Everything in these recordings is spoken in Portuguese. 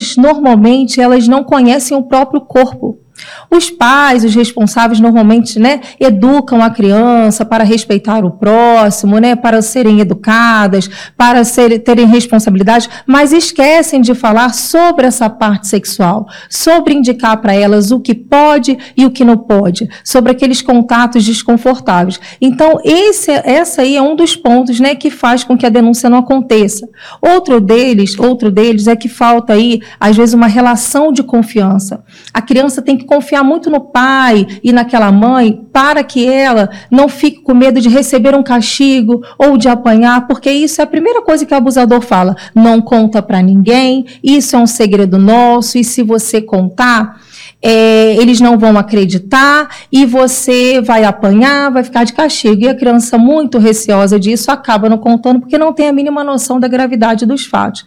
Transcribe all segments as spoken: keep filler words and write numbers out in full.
mães, normalmente, elas não conhecem o próprio corpo. Os pais, os responsáveis, normalmente, né, educam a criança para respeitar o próximo, né, para serem educadas, para ser, terem responsabilidade, mas esquecem de falar sobre essa parte sexual, sobre indicar para elas o que pode e o que não pode, sobre aqueles contatos desconfortáveis. Então, esse, essa aí é um dos pontos, né, que faz com que a denúncia não aconteça. Outro deles, outro deles é que falta aí, às vezes, uma relação de confiança. A criança tem que confiar muito no pai e naquela mãe para que ela não fique com medo de receber um castigo ou de apanhar, porque isso é a primeira coisa que o abusador fala. Não conta para ninguém, isso é um segredo nosso, e se você contar, é, eles não vão acreditar e você vai apanhar, vai ficar de castigo. E a criança, muito receosa disso, acaba não contando porque não tem a mínima noção da gravidade dos fatos.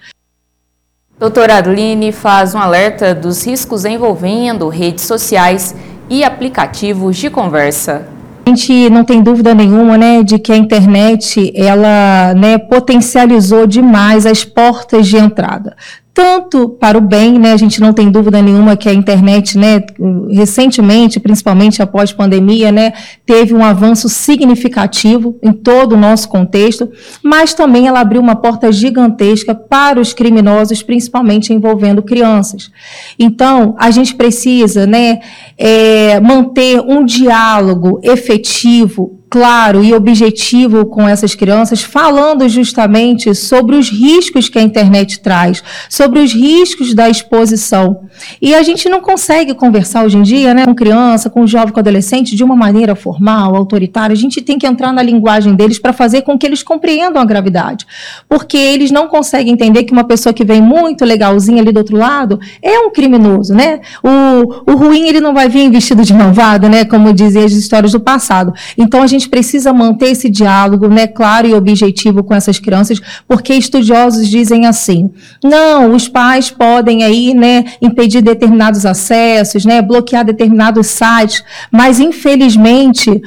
Doutora Adeline faz um alerta dos riscos envolvendo redes sociais e aplicativos de conversa. A gente não tem dúvida nenhuma, né, de que a internet, ela, né, potencializou demais as portas de entrada. Tanto para o bem, né, a gente não tem dúvida nenhuma que a internet, né, recentemente, principalmente após pandemia, né, teve um avanço significativo em todo o nosso contexto, mas também ela abriu uma porta gigantesca para os criminosos, principalmente envolvendo crianças. Então, a gente precisa, né, é, manter um diálogo efetivo, claro e objetivo com essas crianças, falando justamente sobre os riscos que a internet traz, sobre os riscos da exposição. E a gente não consegue conversar hoje em dia, né, com criança, com jovem, com adolescente, de uma maneira formal, autoritária. A gente tem que entrar na linguagem deles para fazer com que eles compreendam a gravidade. Porque eles não conseguem entender que uma pessoa que vem muito legalzinha ali do outro lado é um criminoso, né? O, o ruim, ele não vai vir vestido de malvado, né, como diziam as histórias do passado. Então, a gente precisa manter esse diálogo, né, claro e objetivo com essas crianças, porque estudiosos dizem assim, não, os pais podem aí, né, impedir determinados acessos, né, bloquear determinados sites, mas infelizmente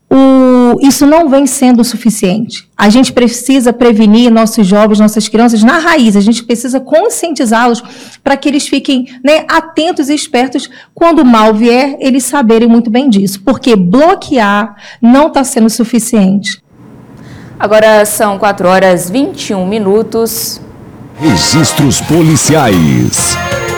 o, isso não vem sendo suficiente. A gente precisa prevenir nossos jovens, nossas crianças na raiz, a gente precisa conscientizá-los para que eles fiquem, né, atentos e espertos quando o mal vier, eles saberem muito bem disso, porque bloquear não está sendo suficiente. Agora são quatro horas e vinte e um minutos. Registros policiais.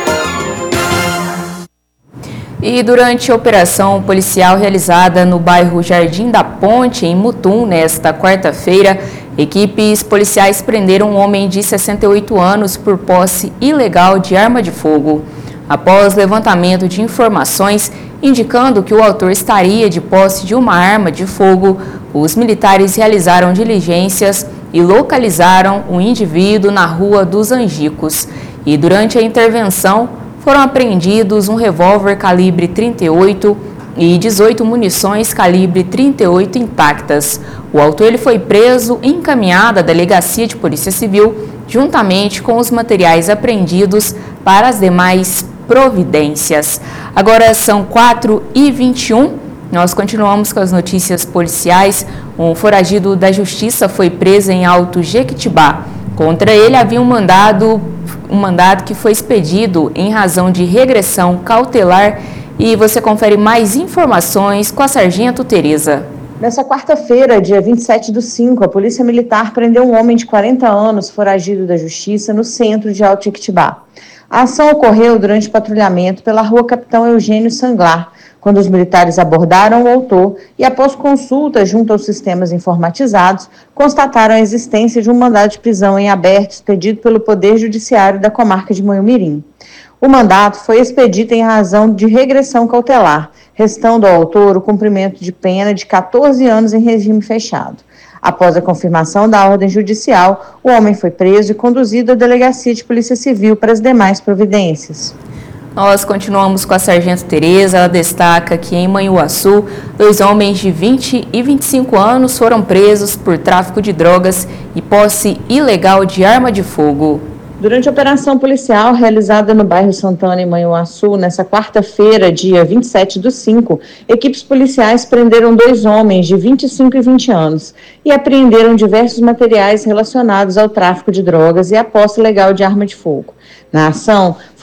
E durante a operação policial realizada no bairro Jardim da Ponte, em Mutum, nesta quarta-feira, equipes policiais prenderam um homem de sessenta e oito anos por posse ilegal de arma de fogo. Após levantamento de informações indicando que o autor estaria de posse de uma arma de fogo, os militares realizaram diligências e localizaram o indivíduo na Rua dos Angicos. E durante a intervenção, foram apreendidos um revólver calibre trinta e oito e dezoito munições calibre trinta e oito intactas. O autor ele foi preso e encaminhado à Delegacia de Polícia Civil, juntamente com os materiais apreendidos para as demais providências. Agora são quatro e vinte e um. Nós continuamos com as notícias policiais. Um foragido da Justiça foi preso em Alto Jequitibá. Contra ele havia um mandado, um mandado que foi expedido em razão de regressão cautelar. E você confere mais informações com a Sargento Tereza. Nessa quarta-feira, dia vinte e sete do cinco, a Polícia Militar prendeu um homem de quarenta anos, foragido da Justiça, no centro de Alto Jequitibá. A ação ocorreu durante patrulhamento pela Rua Capitão Eugênio Sanglar, quando os militares abordaram o autor e, após consulta junto aos sistemas informatizados, constataram a existência de um mandado de prisão em aberto expedido pelo Poder Judiciário da comarca de Manhumirim. O mandato foi expedido em razão de regressão cautelar, restando ao autor o cumprimento de pena de quatorze anos em regime fechado. Após a confirmação da ordem judicial, o homem foi preso e conduzido à Delegacia de Polícia Civil para as demais providências. Nós continuamos com a Sargento Tereza. Ela destaca que em Manhuaçu, dois homens de vinte e vinte e cinco anos foram presos por tráfico de drogas e posse ilegal de arma de fogo. Durante a operação policial realizada no bairro Santana, em Manhuaçu, nessa quarta-feira, dia vinte e sete do cinco, equipes policiais prenderam dois homens de vinte e cinco e vinte anos e apreenderam diversos materiais relacionados ao tráfico de drogas e à posse ilegal de arma de fogo. Na ação,